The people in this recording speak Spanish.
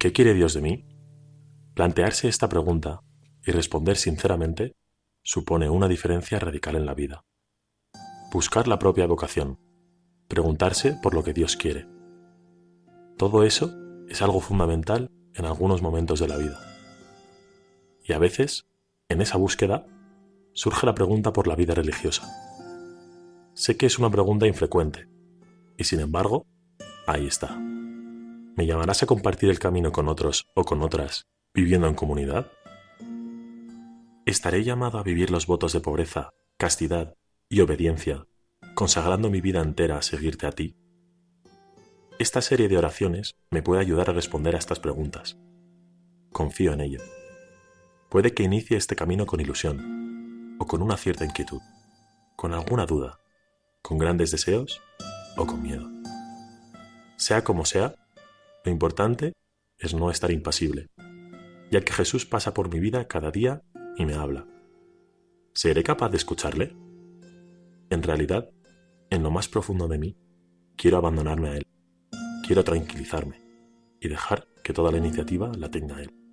¿Qué quiere Dios de mí? Plantearse esta pregunta y responder sinceramente supone una diferencia radical en la vida. Buscar la propia vocación, preguntarse por lo que Dios quiere. Todo eso es algo fundamental en algunos momentos de la vida. Y a veces, en esa búsqueda, surge la pregunta por la vida religiosa. Sé que es una pregunta infrecuente, y sin embargo, ahí está. ¿Me llamarás a compartir el camino con otros o con otras, viviendo en comunidad? ¿Estaré llamado a vivir los votos de pobreza, castidad y obediencia, consagrando mi vida entera a seguirte a ti? Esta serie de oraciones me puede ayudar a responder a estas preguntas. Confío en ello. Puede que inicie este camino con ilusión, o con una cierta inquietud, con alguna duda, con grandes deseos o con miedo. Sea como sea, lo importante es no estar impasible, ya que Jesús pasa por mi vida cada día y me habla. ¿Seré capaz de escucharle? En realidad, en lo más profundo de mí, quiero abandonarme a Él, quiero tranquilizarme y dejar que toda la iniciativa la tenga Él.